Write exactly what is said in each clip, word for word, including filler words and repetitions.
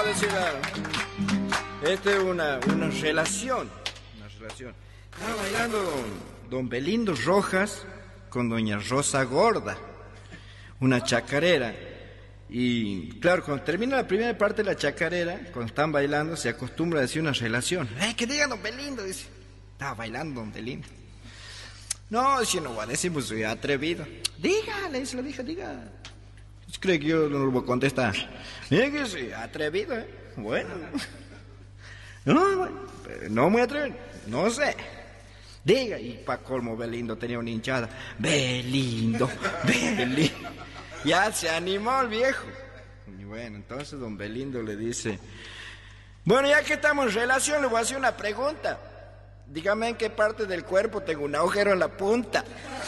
decir, esta es una, una relación, una relación. Estaba bailando don, don Belindo Rojas con doña Rosa Gorda, una chacarera. Y claro, cuando termina la primera parte de la chacarera, cuando están bailando, se acostumbra a decir una relación. ¡Eh, que diga don Belindo! Dice, estaba bailando don Belindo. No, si no voy a decir, pues soy atrevido. Dígale, se lo dije, diga. ¿Cree que yo no lo voy a contestar? Mira que soy atrevido, ¿eh? Bueno. No, bueno, no muy atrevido, no sé. Diga, y pa' colmo Belindo tenía una hinchada. Belindo, Belindo. Ya se animó el viejo. Y bueno, entonces don Belindo le dice, bueno, ya que estamos en relación, le voy a hacer una pregunta. Dígame en qué parte del cuerpo tengo un agujero en la punta.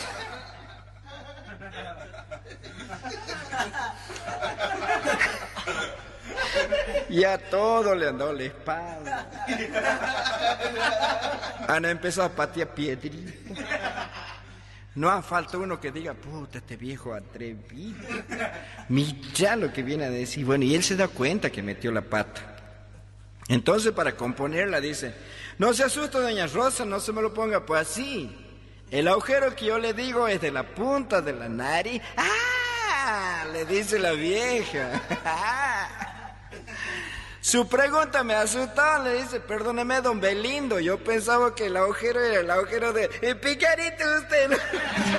Y a todo le andó la espalda. Han empezado a patear piedrita. No hace falta uno que diga, puta, este viejo atrevido. Mira lo que viene a decir. Bueno, y él se da cuenta que metió la pata. Entonces, para componerla, dice, no se asuste, doña Rosa, no se me lo ponga pues así. El agujero que yo le digo es de la punta de la nariz. ¡Ah! Le dice la vieja. Su pregunta me asustó, le dice, perdóneme, don Belindo, yo pensaba que el agujero era el agujero de... ¡Picarito usted!